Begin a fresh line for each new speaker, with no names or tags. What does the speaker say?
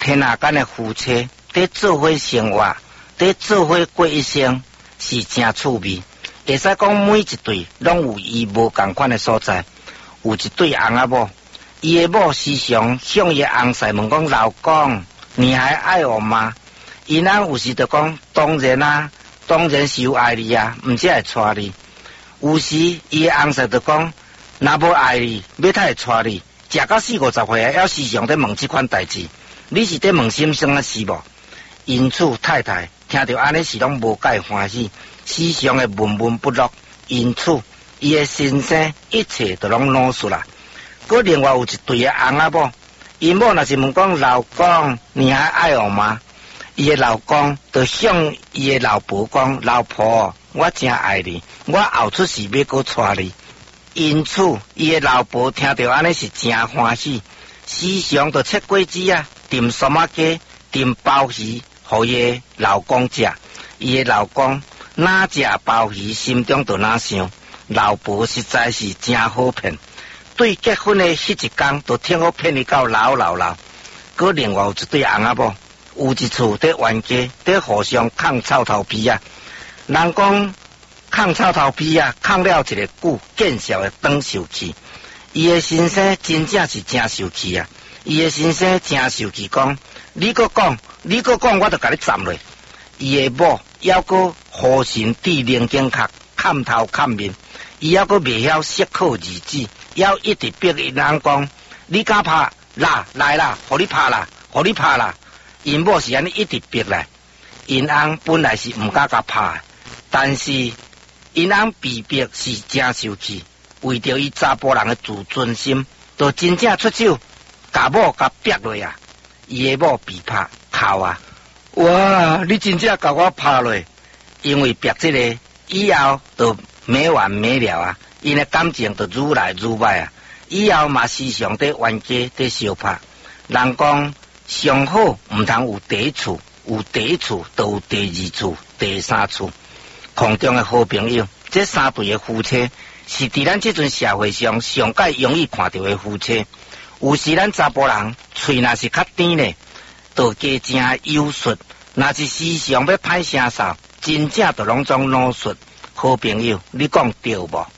天下间的夫妻在做伙生活，在做伙过一生，是真趣味。会使讲每一对拢有伊无共款的所在。有一对翁仔某，伊的某时常向伊的翁婿问讲：“老公，你还爱我吗？”因翁有时就讲：“当然啊，当然是有爱你啊，毋则会娶你。”有时伊的翁婿就讲：“若无爱你，要他会娶你？食到40-50岁啊，还时常在问这款代志，你是在问心酸啊是无？”因此太太听到安尼是拢无介欢喜，时常会闷闷不乐。因此伊的先生一切都拢老实啦。佮另外有一对的翁仔某，因某若是问讲：“老公，你还爱我吗？”伊的老公就向伊的老婆讲：“老婆，我真爱你，我后出世要搁娶你。”因此伊的老婆听到安尼是真欢喜，时常就切果子啊、炖酸仔鸡、炖鲍鱼，互伊的老公食。伊的老公哪食鲍鱼，心中就哪想，老婆实在是真好骗。对结婚的迄一天，就听我骗你到老。佮另外有一对翁仔某，有一次在冤家，在互相抗臭头皮啊。人讲抗臭头皮啊，抗了一个久，见效会长受气。伊的先生真正是真受气啊！伊的先生真受气，讲你搁讲，我就甲你斩落。伊的某还搁好心地灵经壳，看头看面，伊还搁未晓适可而止，要一直逼因翁讲：“你敢拍啦，来啦，互你拍啦。”因某是安尼一直逼来，因翁本来是毋敢甲拍，但是因翁被逼是真受气，为着伊查甫人的自尊心，就真正出手，甲某甲逼落啊！伊的某被拍哭啊！哇！你真正甲我拍落，因为逼这个以后就没完没了啊！因的感情就愈来愈歹啊！以后嘛时常在冤家在相拍。人讲上好毋通有第一处，有第一处就有第二处、第三处。空中的好朋友，这三对的夫妻是伫咱这阵社会上上界容易看到的夫妻。有时咱查甫人喙若是较甜呢，就加正优术；若是时常要歹声哨，真正就拢总老术。好朋友，你讲对无？